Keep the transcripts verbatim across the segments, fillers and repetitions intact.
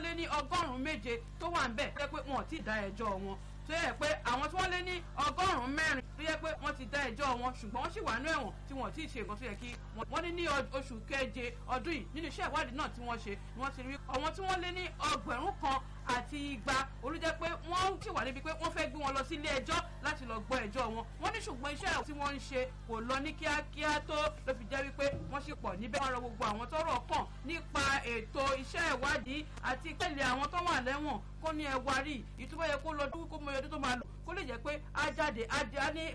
lé ní ọgọ́rùn-ún méje tó wà ń bẹ̀ tó yẹ pé wọn ò tí ì dá ẹjọ́ wọn tó yẹ pé àwọn tí wọ́n lé ní ọgọ́rùn-ún mẹ́rin tó yẹ pé wọ́n ti dá ẹjọ́ wọn ṣùgbọ́n wọ́n sì wà ní ẹ̀wọ̀n tí wọ́n ti ṣe nǹkan tó yẹ kí wọ́n ní ní oṣù keje ọdún yìí nínú iṣẹ́ ìwádìí náà tí wọ́n ṣe ni wọ́n ti rí àwọn tí wọ́n lé ní ọgbẹ̀rún kan àti igba olùjẹ́ pé wọ́n sì wà níbi pé wọ́n fẹ́ gbé wọn lọ sí ilé ẹjọ́ láti lọ gbọ́ ẹjọ́ wọn wọ́n ní ṣùgbọ́n iṣẹ́ tí wọ́n ń ṣe kò lọ ní kíákíá tó ló fi jẹ́ wípé wọ́n sì pọ̀ níbẹ̀ wọ́n rọ gbogbo àwọn tọ́rọ̀ kàn nípa ètò iṣẹ́ ìwádìí àti ìpele àwọn tó wà lẹ́wọ̀n kó ní ẹwà rí ìtúbọ̀ yẹ kó lọ dúró kó mọ ọdún tó máa lò kó lè jẹ́ pé á jáde á ní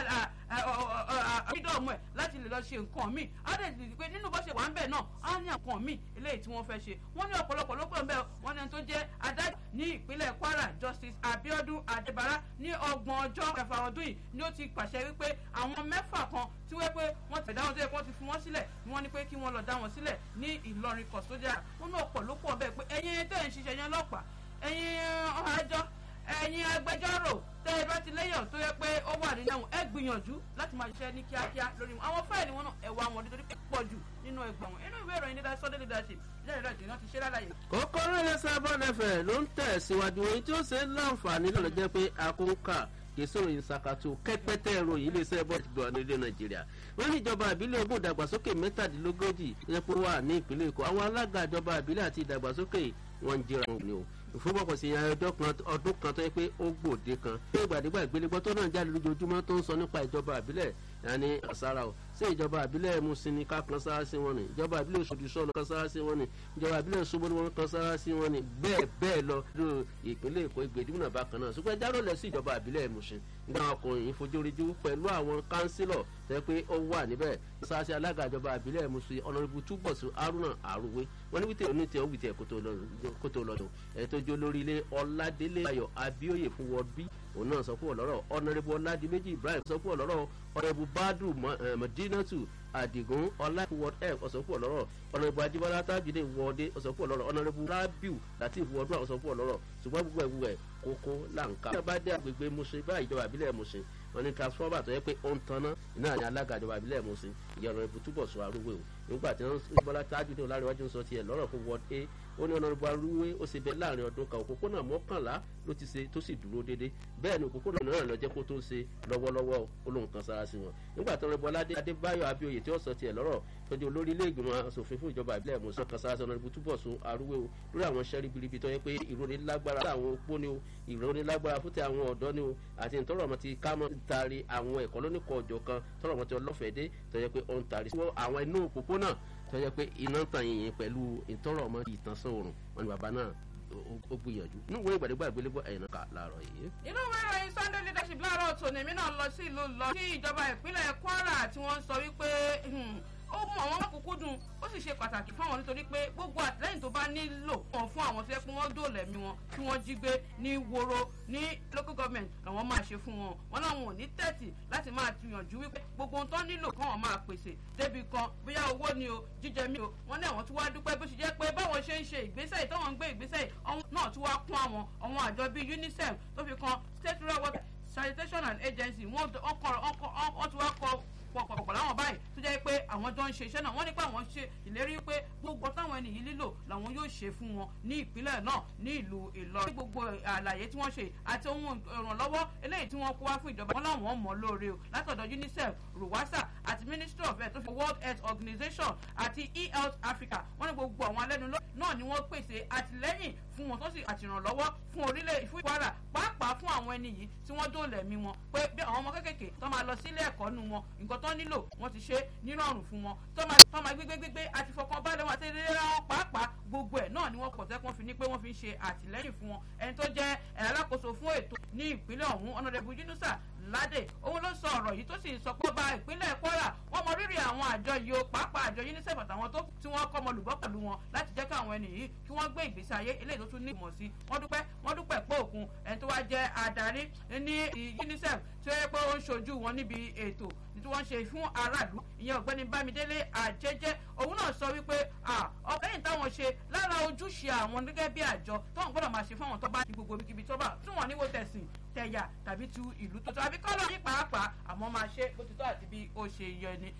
àbídọ́ọ̀mù ẹ̀ láti lè lọ ṣe nǹkan míì á dẹ̀ ti pé nínú bó ṣe wà ń bẹ̀ náà á ní nǹkan míì eléyìí tí wọ́n fẹ́ ṣe wọ́n ní ọ̀pọ̀lọpọ̀ ló pè ń bẹ̀ wọ́n ní ẹni tó jẹ́ adájọ́ ní ìpínlẹ̀ Kwara Justice Abiodun Adebara ní ọgbọ̀n ọjọ́ kẹfà ọdún yìí ni ó ti pàṣẹ wípé àwọn mẹ́fà kan tí wọ́n pé wọ́n ti dá wọn sílẹ̀ kí wọ́n ti fi wọ́n sílẹ̀ ni wọ́n ní pé kí wọ́n lọ dá wọn sílẹ̀ ní Ìlọrin kọ̀sójà wọ́n ní ọ̀pọ̀lọpọ̀ bẹ́ẹ̀ pé ẹ̀yin tẹ́ ń ṣiṣẹ́ yẹn ọlọ́pàá ẹ̀yin ọ̀hájọ́ ẹ̀yin agbẹjọ́rò tẹ́ ẹ bá ti léyàn tó yẹ pé ó wà nínú àwọn ẹ gbìyànjú láti máa ṣiṣẹ́ ní kíákíá lórí wọn àwọn fáìlì wọn náà ẹ̀wọ̀ àwọn nítorí pé pọ̀ jù nínú ẹgbà wọn inú ìwé ìròyìn nígbà Sunday leadership lẹ́yìn náà jìnnà ti ṣe lálàyé. kókó rẹ̀ sábà nẹ́fẹ̀ ló ń tẹ̀ síwájú èyí tí ó ṣe láǹfààní lọ́lọ́ jẹ́ pé akóńkà kèsì òyìn sàkàtò kẹ́pẹ́tẹ́ ìròyìn iléeṣẹ́ bọ́ọ̀tì gbọ́ nílé Nàìjíríà wọ́n ní ìjọba ìbílẹ̀ ogún ìdàgbàsókè mẹ́tàdínlógójì yẹ pé wà ní ìpínlẹ̀ Èkó àwọn alága ìjọba ìbílẹ̀ àti ìdàgbàsókè wọn ń jẹra wọn ni o ìfowópamọ́sí ọdún kan tó yẹ pé ó gbòde kan pé ìgbàdégbà ìgbélégbọ́ tó náà jáde lójoojúmọ́ tó ń sọ nípa ìjọba ìbílẹ̀ yanni àsárá o ṣé ìjọba ìbílẹ̀ Mùsìn ní ká kan sára sí wọn ni ìjọba ìbílẹ̀ Òṣòdì sọ̀nà kan sára sí wọn ni ìjọba ìbílẹ̀ Ṣómólú wọn kan sára sí wọn ni bẹ́ẹ̀ bẹ́ẹ̀ lọ lórí ìpínlẹ̀ Èkó ìgbèdìmọ̀nà bákan náà ṣùgbọ́n ẹja rọ̀lẹ́ sí ìjọba ìbílẹ̀ Mùsìn nígbà ọkùnrin ìfojóríjú pẹ̀lú àwọn kánsílọ̀ tẹ́ pé ó wà níbẹ̀ sáà sí alága ìjọba ìbílẹ̀ Mùsìn Honorable Túbọ̀sún Haruna Àrùwé wọn ní wíìtẹ̀ onítẹ̀ ó wíìtẹ̀ kó tó lọ́dún ẹ̀ tó jó lórí ilé Ọládélé Ayọ̀ Abíóyè fún wọ́n bí òun náà sọ fún ọlọ́rọ̀ Honorable Ọládìméjì Ibrahim sọ fún ọlọ́rọ̀ Honorable Badu Madinatu Adigun Ọláfíwọ́d f ọ̀sọ̀kú ọlọ́rọ̀ Honorable Adébọ́lá Tájúdé Wọ́ọ́dé ọ̀sọ̀kú ọlọ́rọ̀ Honorable Rabiu Latif Wọ́ọ́dún ọ̀sọ̀kú ọlọ́rọ̀ ṣùgbọ́n gbogbo ẹ̀ gbogbo ẹ̀ kókó láǹkà. bí a bá dé agbègbè Mùsìn bá ìjọba ìbílẹ̀ Mùsìn wọn ní transformer tó yẹ pé ó ń tanná iná ní alága ìjọba ìbílẹ̀ Mùsìn ìyá Honorable Túbọ̀sún Arúwé o nígbà tí Bọ́lá Tájúdé Ọláríwájú ń sọ tiẹ̀ lọ́rọ̀ fún ward a ó ní Honorable Arúwé ó ṣe bẹ́ẹ̀ láàrin ọdún kan òpópónà mọ́kànlá ló ti ṣe tó sì dúró déédéé bẹ́ẹ̀ ni òpópónà náà lọ jẹ́ kó tó ṣe lọ́wọ́lọ́wọ́ olóhùn kan sára sí wọn nígbà tí Honorable Adébáyọ̀ Abíóyè tí ó sọ tiẹ̀ lọ́rọ̀ tọ́jú olórí ilé ìgbìmọ̀ asòfin fún ìjọba ìbílẹ̀ Mùsìn kan sára sí Honorable Túbọ̀sún Arúwé o lórí àwọn iṣẹ́ ribiribi tó yẹ pé ìrónilágbára fún àwọn opó ni o ìrónilágbára fún ti àwọn ọ̀dọ́ ni o àti ìtọ́rọ̀mọ́ ti ká mọ́ tari àwọn ẹ̀kọ́ lóníkọ̀ ọ̀jọ̀ kan tọ́rọ̀mọ́ ti ọlọ́fẹ̀ẹ́ dé tó yẹ pé ó ń tari sí àwọn inú òpópónà tó yẹ pé iná ń tàn yìnyín pẹ̀lú ìtọ́rọ̀mọ́ ìtànsán oòrùn wọn ni bàbá náà ó gbìyànjú inú ìwé ìgbàdégbà ìgbélébọ ẹ̀yìn náà láàárọ̀ yìí. inú ìwé ìròyìn Sunday leadership láàárọ̀ tòní mi náà lọ sí ìlú lọ sí ìjọba ìpínlẹ̀ Kwara tí wọ́n ń sọ wípé ó mú àwọn ọmọkùnkùn dùn ó sì ṣe pàtàkì fún àwọn nítorí pé gbogbo àtìlẹ́yìn tó bá nílò wọn fún àwọn tó yẹ pé wọ́n dóòlà ẹ̀mí wọn tí wọ́n jí gbé ní Woro ní local government làwọn máa ṣe fún wọn wọn làwọn ò ní tẹ́tì láti máa tìyànjú wípé gbogbo ohun tó nílò kán wọn máa pèsè débi kan bóyá owó ni o jíjẹ mi o wọn ní àwọn tí wàá dúpẹ́ bó ṣe jẹ́ pé báwọn ṣe ń ṣe ìgbésẹ̀ yìí táwọn ń gbé ìgbésẹ̀ yìí náà tí wàá kún àwọn àwọn àjọ bíi UNICEF tó fi kan state rural water sanitation and agency wọn ti wá kọ pọ̀pọ̀pọ̀ láwọn báyìí tó jẹ́ pé àwọn jọ ń ṣe iṣẹ́ náà wọ́n ní pé àwọn ṣe ìlérí pé gbogbo táwọn ẹni yìí lílò làwọn yóò ṣe fún wọn ní ìpínlẹ̀ náà ní ìlú Ìlọrin. gbogbo àlàyé tí wọ́n ṣe àti ohun ìrànlọ́wọ́ eléyìí tí wọ́n kó wá fún ìjọba wọn làwọn mọ̀ lóore o látọ̀dọ̀ UNICEF Ruwasa àti Ministry of Health tó fi World Health Organization àti eHealth Africa wọ́n ní gbogbo àwọn alẹ́nulọ́ náà ni wọ́n pèsè àtìlẹ́yìn fún wọn tó sì àtìrànlọ́wọ́ fún orílẹ̀ fún Kwara pàápàá fún àwọn ẹni yìí tí wọ́n dóòlà ẹ̀mí wọn pé bí àwọn ọmọ kékèké tó máa lọ sílé ẹ̀kọ́ nu wọn nǹkan tó nílò wọ́n ti ṣe nírọ̀rùn fún wọn tó máa gbégbé gbégbé àti fọkànbalẹ̀ wọn àti ìrẹ́ra wọn pàápàá gbogbo ẹ̀ náà ni wọ́n kọ̀ tẹ́kùn fi ní pé wọ́n fi ń ṣe àtìlẹ́yìn fún wọn ẹni tó jẹ́ alákòóso fún ètò ní ìpínlẹ̀ ọ̀hún Honorable Yunusa Ládé òun ló sọ ọ̀rọ̀ yìí tó sì sọ pé ọba ìpínlẹ̀ Kwara wọ́n mọ rírì àwọn àjọ yìí ó pàápàá àjọ UNICEF àtàwọn tó tí wọ́n kọ́ ọmọlùbọ́ pẹ̀lú wọn láti jẹ́ káwọn ẹni yìí kí wọ́n gbé ìgbésí ayé eléyìí tó tún ní ìmọ̀ sí wọ́n dúpẹ́ wọ́n dúpẹ́ pé òkun ẹni tó wá jẹ́ adarí ní UNICEF tí ó yẹ pé ó ń ṣojú wọn níbi ètò tí wọ́n ṣe fún aráàlú ìyẹn ọ̀gbẹ́ni Bámidélé Àjẹjẹ́ òun náà sọ wípé ọ̀gbẹ́yìn táwọn ṣe lára ojúṣe àwọn gẹ́gẹ́ bí àjọ tóun gbọ́dọ̀ máa ṣe fún àwọn tó bá ní gbogbo ibikíbi tó bá tí wọ́n níwò tẹ̀sìn tẹ̀yà tàbí tu ìlú tó tó àbí kọ́lọ̀ ní pàápàá àmọ́ máa ṣe bó ti tọ́ àti bí ó ṣe yẹ ni